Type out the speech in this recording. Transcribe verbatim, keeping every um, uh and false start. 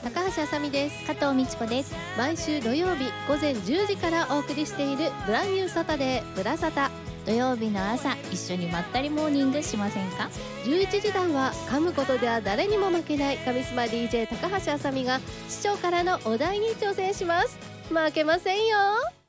高橋あさみです。 加藤美智子です。 毎週土曜日午前じゅうじからお送りしているブランニューサタデーブラサタ。 土曜日の朝、一緒にまったりモーニングしませんか？ じゅういちじだんは噛むことでは誰にも負けないカミスマ ディージェー 高橋あさみが視聴からのお題に挑戦します。負けませんよ。